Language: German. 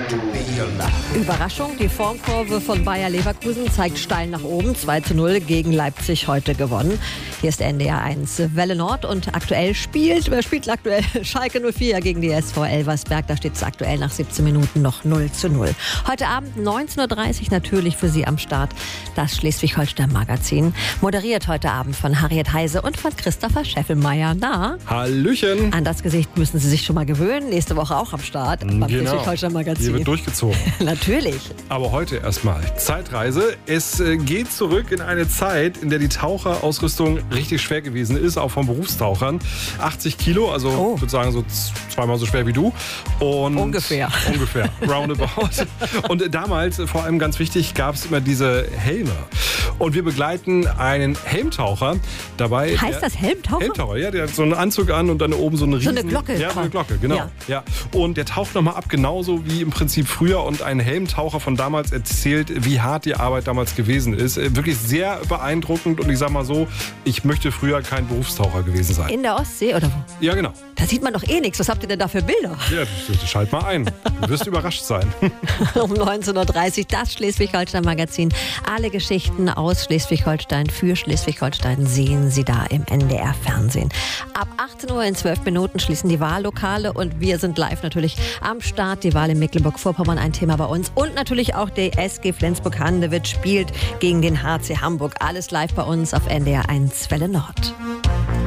Überraschung, die Formkurve von Bayer Leverkusen zeigt steil nach oben. 2:0 gegen Leipzig heute gewonnen. Hier ist NDR 1 Welle Nord und aktuell spielt aktuell Schalke 04 gegen die SV Elversberg. Da steht es aktuell nach 17 Minuten noch 0:0. Heute Abend 19:30 Uhr natürlich für Sie am Start das Schleswig-Holstein-Magazin. Moderiert heute Abend von Harriet Heise und von Christopher Scheffelmeier. Na? Hallöchen. An das Gesicht müssen Sie sich schon mal gewöhnen. Nächste Woche auch am Start beim Schleswig-Holstein-Magazin. Hier wird durchgezogen. Natürlich. Aber heute erstmal Zeitreise. Es geht zurück in eine Zeit, in der die Taucherausrüstung richtig schwer gewesen ist, auch von Berufstauchern. 80 Kilo, also ich würde sagen so zweimal so schwer wie du. Und Ungefähr, roundabout. Und damals, vor allem ganz wichtig, gab es immer diese Helme. Und wir begleiten einen Helmtaucher dabei. Heißt das Helmtaucher? Helmtaucher, ja, der hat so einen Anzug an und dann oben so eine riesen... So eine Glocke. Ja, so eine Glocke, genau. Ja. Und der taucht nochmal ab, genauso wie im Prinzip früher. Und ein Helmtaucher von damals erzählt, wie hart die Arbeit damals gewesen ist. Wirklich sehr beeindruckend. Und ich sag mal so, ich möchte früher kein Berufstaucher gewesen sein. In der Ostsee oder wo? Ja, genau. Da sieht man doch eh nichts. Was habt ihr denn da für Bilder? Ja, schalt mal ein. Du wirst überrascht sein. Um 19:30 Uhr das Schleswig-Holstein-Magazin. Alle Geschichten aus Schleswig-Holstein für Schleswig-Holstein sehen Sie da im NDR-Fernsehen. Ab 18 Uhr in 12 Minuten schließen die Wahllokale und wir sind live natürlich am Start. Die Wahl in Mecklenburg-Vorpommern, ein Thema bei uns. Und natürlich auch die SG Flensburg-Handewitt spielt gegen den HC Hamburg. Alles live bei uns auf NDR 1 Welle Nord.